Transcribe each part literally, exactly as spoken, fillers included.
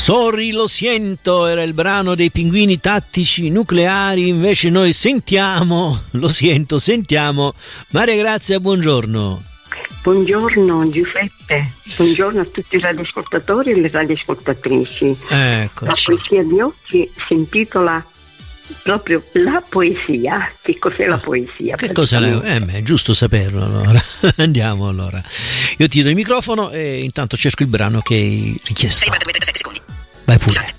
Sorry, lo siento, era il brano dei Pinguini Tattici Nucleari, invece noi sentiamo, lo siento, sentiamo Maria Grazia, buongiorno. Buongiorno Giuseppe, buongiorno a tutti i radioascoltatori e le radioascoltatrici. Eccoci. La poesia di oggi si intitola proprio La poesia. Che cos'è la poesia? Che cosa è? Eh beh, è giusto saperlo allora. Andiamo allora. Io ti do il microfono e intanto cerco il brano che hai richiesto. Vai pure.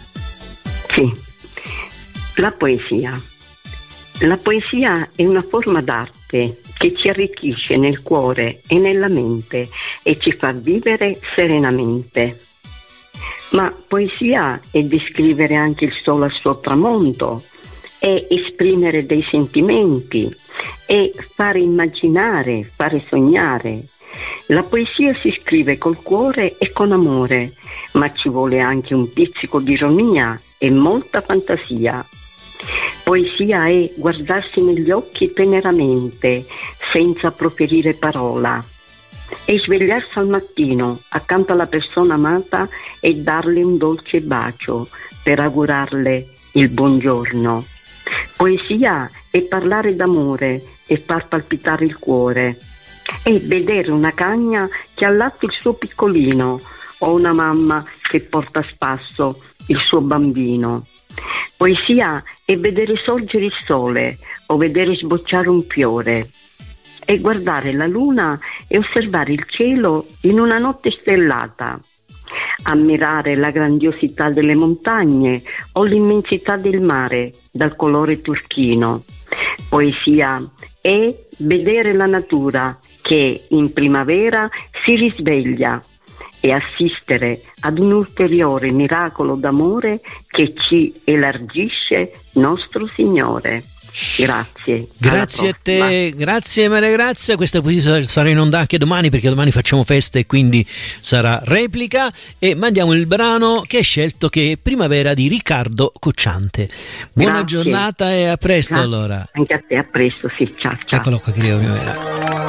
Sì. La poesia. La poesia è una forma d'arte che ci arricchisce nel cuore e nella mente e ci fa vivere serenamente. Ma poesia è descrivere anche il sole al suo tramonto, è esprimere dei sentimenti, è fare immaginare, fare sognare. La poesia si scrive col cuore e con amore, ma ci vuole anche un pizzico di ironia e molta fantasia. Poesia è guardarsi negli occhi teneramente, senza proferire parola. È svegliarsi al mattino accanto alla persona amata e darle un dolce bacio per augurarle il buongiorno. Poesia è parlare d'amore e far palpitare il cuore. È vedere una cagna che allatta il suo piccolino o una mamma che porta a spasso il suo bambino. Poesia è vedere sorgere il sole o vedere sbocciare un fiore. È guardare la luna e osservare il cielo in una notte stellata. Ammirare la grandiosità delle montagne o l'immensità del mare dal colore turchino. Poesia è vedere la natura che in primavera si risveglia e assistere ad un ulteriore miracolo d'amore che ci elargisce nostro Signore. Grazie. Grazie a te, grazie Maria Grazia. Questa poesia sarà in onda anche domani, perché domani facciamo festa e quindi sarà replica. E mandiamo il brano che hai scelto, che è Primavera di Riccardo Cocciante. Buona Grazie. giornata e a presto. Grazie. Allora anche a te, a presto, sì, ciao ciao. Eccolo qua, che Primavera.